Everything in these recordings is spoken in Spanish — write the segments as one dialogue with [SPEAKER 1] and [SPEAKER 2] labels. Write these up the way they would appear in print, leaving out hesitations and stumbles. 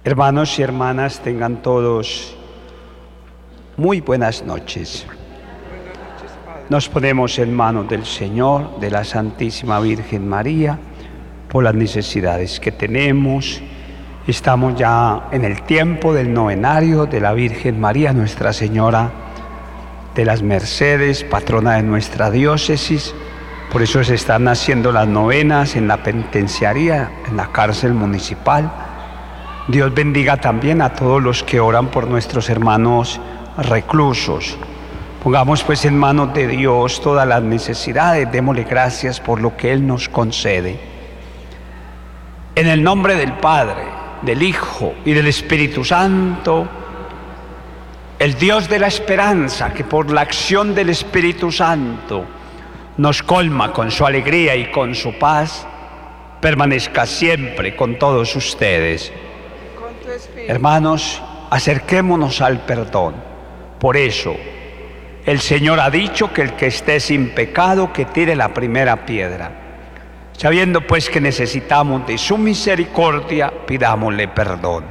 [SPEAKER 1] Hermanos y hermanas, tengan todos muy buenas noches. Nos ponemos en manos del Señor, de la Santísima Virgen María, por las necesidades que tenemos. Estamos ya en el tiempo del novenario de la Virgen María, Nuestra Señora de las Mercedes, patrona de nuestra diócesis. Por eso se están haciendo las novenas en la penitenciaría, en la cárcel municipal. Dios bendiga también a todos los que oran por nuestros hermanos reclusos. Pongamos pues en manos de Dios todas las necesidades, démosle gracias por lo que Él nos concede. En el nombre del Padre, del Hijo y del Espíritu Santo, el Dios de la esperanza, que por la acción del Espíritu Santo nos colma con su alegría y con su paz, permanezca siempre con todos ustedes. Hermanos, acerquémonos al perdón. Por eso, el Señor ha dicho que el que esté sin pecado, que tire la primera piedra. Sabiendo pues que necesitamos de su misericordia, pidámosle perdón.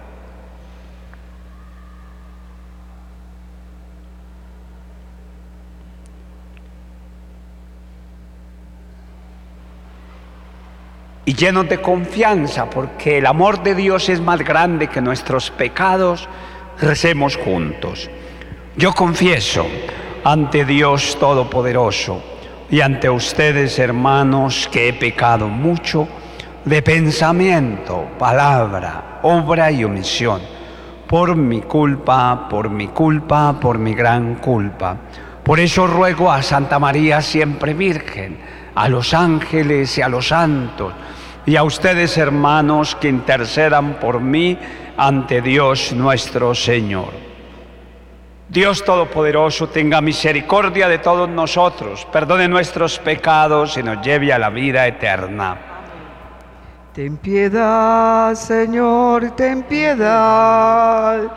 [SPEAKER 1] Y llenos de confianza, porque el amor de Dios es más grande que nuestros pecados, recemos juntos. Yo confieso ante Dios Todopoderoso y ante ustedes, hermanos, que he pecado mucho de pensamiento, palabra, obra y omisión, por mi culpa, por mi gran culpa. Por eso ruego a Santa María siempre Virgen, a los ángeles y a los santos, y a ustedes, hermanos, que intercedan por mí ante Dios nuestro Señor. Dios Todopoderoso tenga misericordia de todos nosotros, perdone nuestros pecados y nos lleve a la vida eterna.
[SPEAKER 2] Ten piedad, Señor, ten piedad.